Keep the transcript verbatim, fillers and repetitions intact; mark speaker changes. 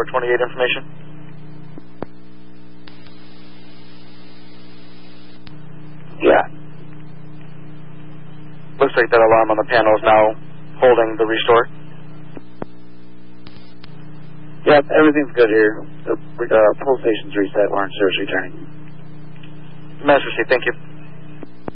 Speaker 1: Tower twenty-eight information.
Speaker 2: Yeah.
Speaker 1: Looks like that alarm on the panel is now holding the restore.
Speaker 2: Yep, everything's good here. The uh, pull station's reset. Orange service returning.
Speaker 1: Master C, thank you.